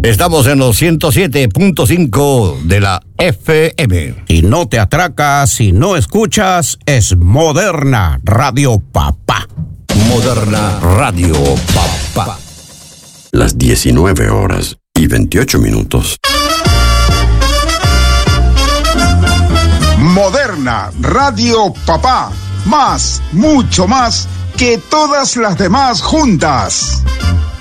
Estamos en los 107.5 de la FM. Si no te atracas, si no escuchas, es Moderna Radio Papá. Moderna Radio Papá. Las 19:28. Moderna Radio Papá. Más, mucho más que todas las demás juntas.